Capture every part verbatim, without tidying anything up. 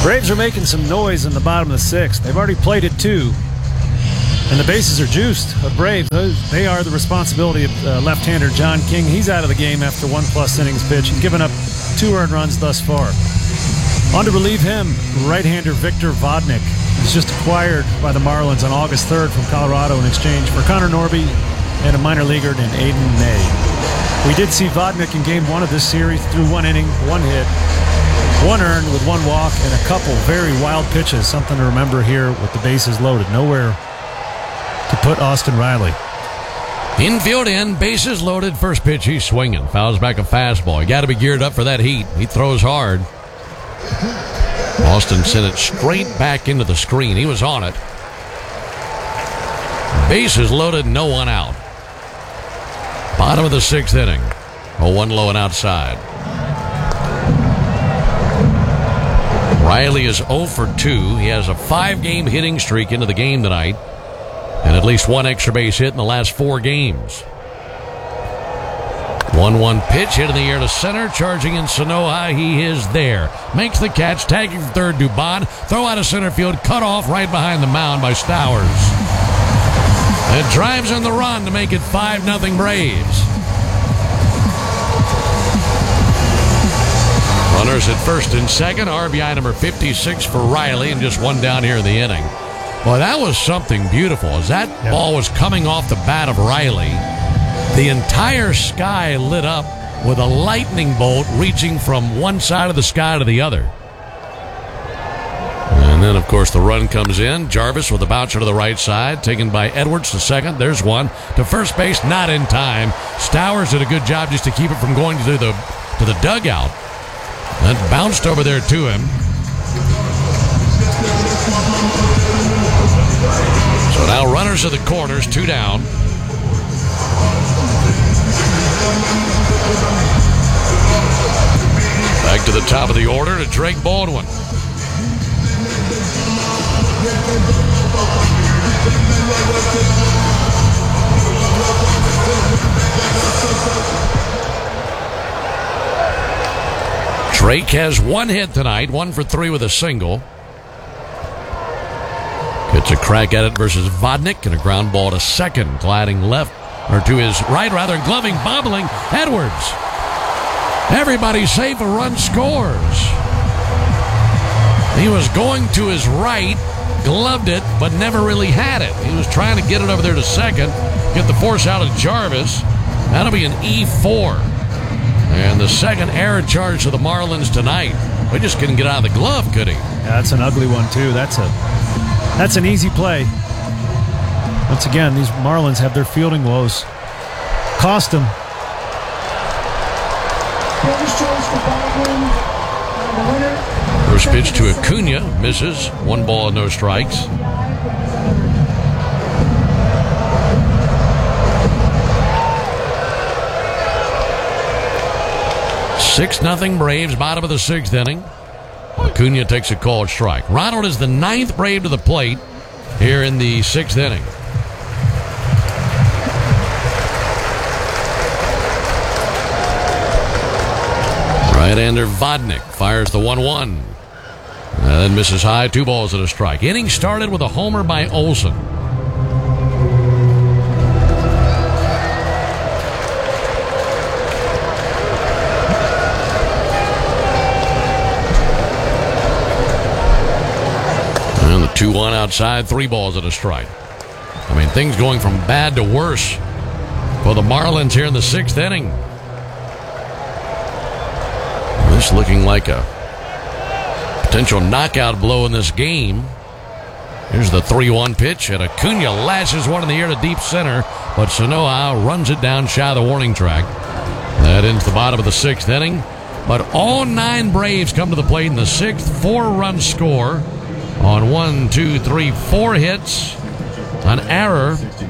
Braves are making some noise in the bottom of the sixth. They've already played it two, and the bases are juiced. The Braves, they are the responsibility of uh, left-hander John King. He's out of the game after one-plus innings pitch. He's given up two earned runs thus far. On to relieve him, right-hander Victor Vodnik. He's just acquired by the Marlins on August third from Colorado in exchange for Connor Norby and a minor leaguer named Aiden May. We did see Vodnik in game one of this series through one inning, one hit, one earned with one walk, and a couple very wild pitches. Something to remember here with the bases loaded. Nowhere to put Austin Riley. Infield in, bases loaded, first pitch, he's swinging. Fouls back a fastball. You got to be geared up for that heat. He throws hard. Austin sent it straight back into the screen. He was on it. Bases loaded, no one out. Bottom of the sixth inning. oh one low and outside. Riley is oh for two. He has a five-game hitting streak into the game tonight, and at least one extra base hit in the last four games. one one pitch hit in the air to center. Charging in Sanoa. He is there. Makes the catch. Tagging for third, Dubon. Throw out of center field. Cut off right behind the mound by Stowers. It drives in the run to make it five nothing Braves. Runners at first and second. R B I number fifty-six for Riley, and just one down here in the inning. Boy, that was something beautiful. As that yep. ball was coming off the bat of Riley, the entire sky lit up with a lightning bolt reaching from one side of the sky to the other. And then, of course, the run comes in. Jarvis with a bouncer to the right side, taken by Edwards to second. There's one. To first base, not in time. Stowers did a good job just to keep it from going to the, to the dugout. That bounced over there to him. So now runners at the corners, two down. Back to the top of the order to Drake Baldwin. Drake has one hit tonight, one for three with a single. Gets a crack at it versus Vodnik, and a ground ball to second, gliding left, or to his right rather, gloving, bobbling, Edwards. Everybody's safe, a run scores. He was going to his right, gloved it, but never really had it. He was trying to get it over there to second, get the force out of Jarvis. That'll be an E four. And the second error charge to the Marlins tonight. We just couldn't get out of the glove, could he? Yeah, that's an ugly one, too. That's a that's an easy play. Once again, these Marlins have their fielding woes. Cost them. First pitch to Acuna, misses. One ball and no strikes. six nothing Braves, bottom of the sixth inning. Acuna takes a called strike. Ronald is the ninth Brave to the plate here in the sixth inning. Right-hander Vodnik fires the one one. And then misses high, two balls and a strike. Inning started with a homer by Olsen. And the two one outside, three balls and a strike. I mean, things going from bad to worse for the Marlins here in the sixth inning. This looking like a potential knockout blow in this game. Here's the three one pitch, and Acuna lashes one in the air to deep center, but Sanoa runs it down shy of the warning track. That ends the bottom of the sixth inning. But all nine Braves come to the plate in the sixth. Four-run score on one, two, three, four hits, an error,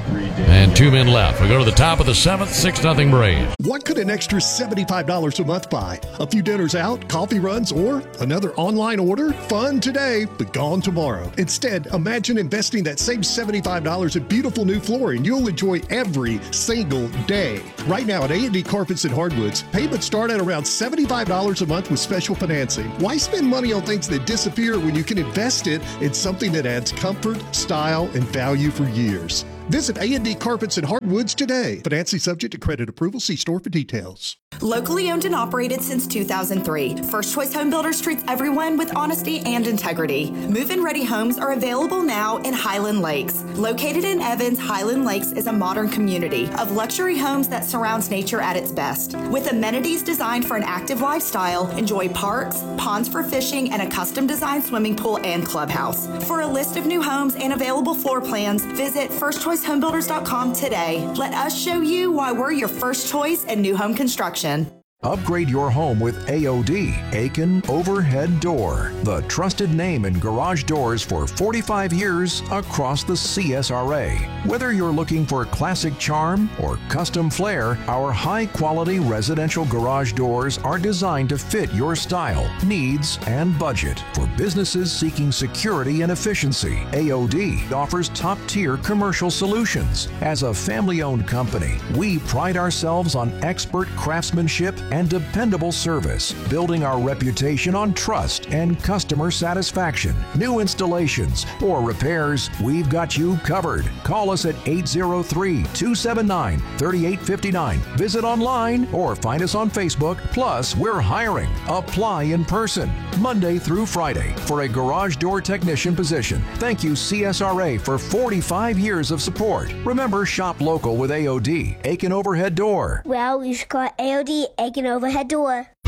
And two men left. We go to the top of the seventh, six nothing Braves. What could an extra seventy-five dollars a month buy? A few dinners out, coffee runs, or another online order? Fun today, but gone tomorrow. Instead, imagine investing that same seventy-five dollars in beautiful new flooring you'll enjoy every single day. Right now at A and D Carpets and Hardwoods, payments start at around seventy-five dollars a month with special financing. Why spend money on things that disappear when you can invest it in something that adds comfort, style, and value for years? Visit A and D Carpets and Hardwoods today. Financing subject to credit approval. See store for details. Locally owned and operated since two thousand three, First Choice Home Builders treats everyone with honesty and integrity. Move-in ready homes are available now in Highland Lakes. Located in Evans, Highland Lakes is a modern community of luxury homes that surrounds nature at its best. With amenities designed for an active lifestyle, enjoy parks, ponds for fishing, and a custom-designed swimming pool and clubhouse. For a list of new homes and available floor plans, visit first choice home builders dot com today. Let us show you why we're your first choice in new home construction. Upgrade your home with A O D, Aiken Overhead Door, the trusted name in garage doors for forty-five years across the C S R A. Whether you're looking for classic charm or custom flair, our high-quality residential garage doors are designed to fit your style, needs, and budget. For businesses seeking security and efficiency, A O D offers top-tier commercial solutions. As a family-owned company, we pride ourselves on expert craftsmanship and dependable service, building our reputation on trust and customer satisfaction. New installations or repairs, we've got you covered. Call us at eight zero three, two seven nine, three eight five nine. Visit online or find us on Facebook. Plus, we're hiring. Apply in person, Monday through Friday, for a garage door technician position. Thank you, C S R A, for forty-five years of support. Remember, shop local with A O D, Aiken Overhead Door. Well, you should call A O D Aiken Overhead Door.